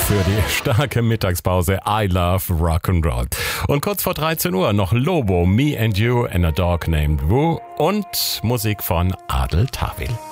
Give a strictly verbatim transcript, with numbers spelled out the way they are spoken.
für die starke Mittagspause. I love Rock'n'Roll. Und kurz vor dreizehn Uhr noch Lobo, Me and You and a Dog Named Wu und Musik von Adel Tawil.